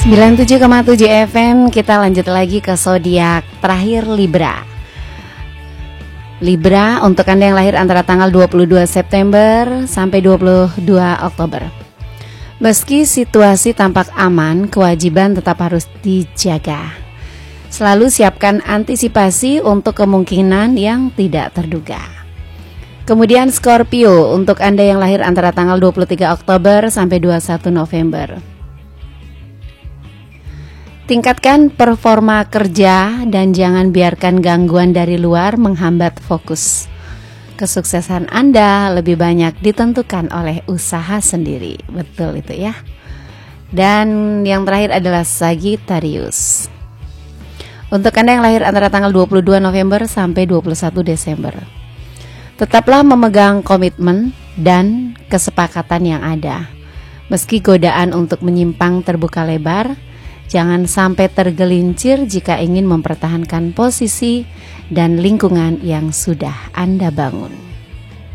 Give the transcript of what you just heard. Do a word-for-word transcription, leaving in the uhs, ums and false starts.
sembilan puluh tujuh koma tujuh F M. Kita lanjut lagi ke zodiak terakhir, Libra. Libra, untuk Anda yang lahir antara tanggal dua puluh dua September sampai dua puluh dua Oktober. Meski situasi tampak aman, kewajiban tetap harus dijaga. Selalu siapkan antisipasi untuk kemungkinan yang tidak terduga. Kemudian Scorpio, untuk Anda yang lahir antara tanggal dua puluh tiga Oktober sampai dua puluh satu November. Tingkatkan performa kerja dan jangan biarkan gangguan dari luar menghambat fokus. Kesuksesan Anda lebih banyak ditentukan oleh usaha sendiri. Betul itu ya. Dan yang terakhir adalah Sagittarius. Untuk Anda yang lahir antara tanggal dua puluh dua November sampai dua puluh satu Desember. Tetaplah memegang komitmen dan kesepakatan yang ada. Meski godaan untuk menyimpang terbuka lebar, jangan sampai tergelincir jika ingin mempertahankan posisi dan lingkungan yang sudah Anda bangun.